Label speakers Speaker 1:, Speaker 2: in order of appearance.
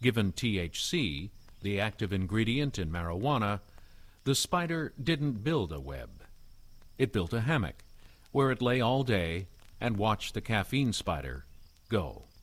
Speaker 1: Given THC, the active ingredient in marijuana, the spider didn't build a web. It built a hammock, where it lay all day and watched the caffeine spider go.